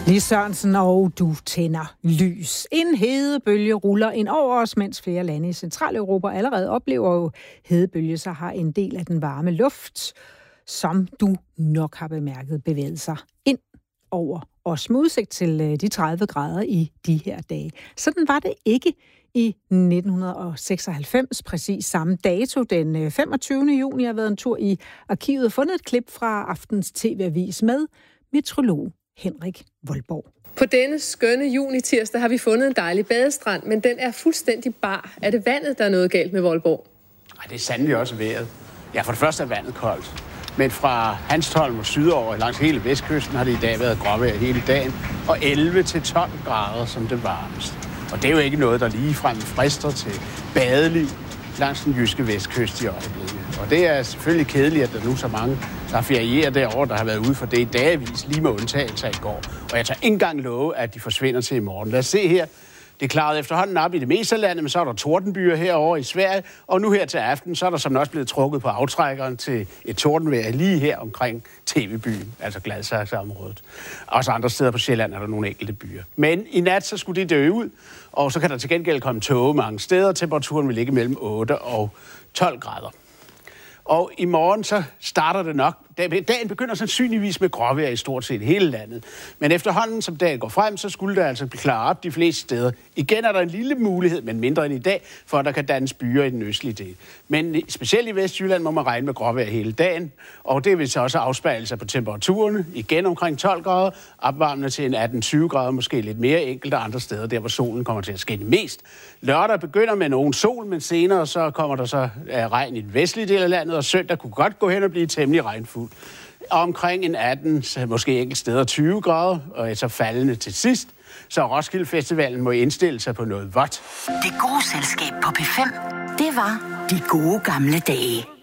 Lis Sørensen, og du tænder lys. En hedebølge ruller ind over os, mens flere lande i Centraleuropa allerede oplever jo hedebølge, så har en del af den varme luft, som du nok har bemærket, bevæget sig ind over os med udsigt til de 30 grader i de her dage. Sådan var det ikke i 1996, præcis samme dato, den 25. juni. Jeg har været en tur i arkivet og fundet et klip fra aftens TV-avis med meteorolog Henrik Voldborg. På denne skønne juni-tirsdag har vi fundet en dejlig badestrand, men den er fuldstændig bar. Er det vandet, der er noget galt med Voldborg? Nej, det er sandelig også vejret. Ja, for det første er vandet koldt. Men fra Hanstholm og sydover langs hele vestkysten har det i dag været gråvejr hele dagen, og 11 til 12 grader som det varmeste. Og det er jo ikke noget, der ligefrem frister til badeliv langs den jyske vestkyst i øjeblikket. Og det er selvfølgelig kedeligt, at der nu er så mange, der ferierer derovre, der har været ude for det i dagvis, lige med undtagelse i går. Og jeg tager ikke engang love, at de forsvinder til i morgen. Lad os se her. Det er klaret efterhånden op i det meste af landet, men så er der tordenbyer herovre i Sverige, og nu her til aften, så er der som også blevet trukket på aftrækkeren til et tordenvejr lige her omkring TV-byen, altså Gladsaxe-området. Også andre steder på Sjælland er der nogle enkelte byer. Men i nat, så skulle det dø ud, og så kan der til gengæld komme tåge mange steder. Temperaturen vil ligge mellem 8 og 12 grader. Og i morgen så starter det nok. Dagen begynder sandsynligvis med gråvejr i stort set hele landet. Men efterhånden, som dagen går frem, så skulle det altså blive klaret op de fleste steder. Igen er der en lille mulighed, men mindre end i dag, for at der kan dannes byer i den østlige del. Men specielt i Vestjylland må man regne med gråvejr hele dagen. Og det vil så også afspejle sig på temperaturerne. Igen omkring 12 grader, opvarmende til en 18-20 grader, måske lidt mere enkelte andre steder, der hvor solen kommer til at skinne mest. Lørdag begynder med nogen sol, men senere så kommer der så regn i den vestlige del af landet, og søndag kunne godt gå hen og blive temmelig regnfuld. Omkring en 18, måske enkelte steder 20 grader, og så faldende til sidst. Så Roskilde Festivalen må indstille sig på noget vådt. Det gode selskab på P5, det var de gode gamle dage.